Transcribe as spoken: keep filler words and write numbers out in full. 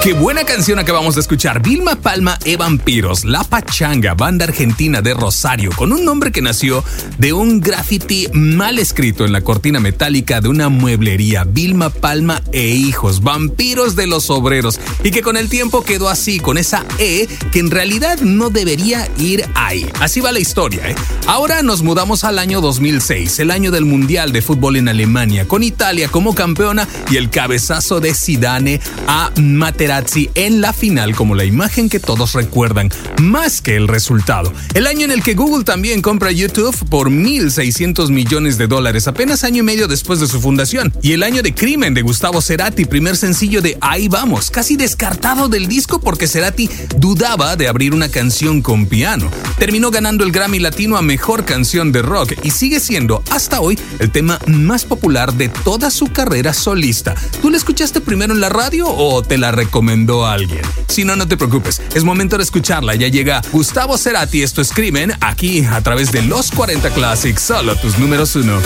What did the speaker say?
Qué buena canción acabamos de escuchar. Vilma Palma e Vampiros, La Pachanga, banda argentina de Rosario, con un nombre que nació de un graffiti mal escrito en la cortina metálica de una mueblería. Vilma Palma e Hijos, Vampiros de los Obreros, y que con el tiempo quedó así, con esa E que en realidad no debería ir ahí. Así va la historia, ¿eh? Ahora nos mudamos al año dos mil seis, el año del Mundial de Fútbol en Alemania, con Italia como campeona y el cabezazo de Zidane a Materazzi en la final, como la imagen que todos recuerdan, más que el resultado. El año en el que Google también compra YouTube por mil seiscientos millones de dólares, apenas año y medio después de su fundación. Y el año de Crimen de Gustavo Cerati, primer sencillo de Ahí Vamos, casi descartado del disco porque Cerati dudaba de abrir una canción con piano. Terminó ganando el Grammy Latino a Mejor Canción de Rock y sigue siendo, hasta hoy, el tema más popular de toda su carrera solista. ¿Tú la escuchaste primero en la radio o te la recomendó alguien? Si no, no te preocupes, es momento de escucharla. Ya llega Gustavo Cerati, esto es Crimen, aquí a través de Los cuarenta Classics, solo tus números uno.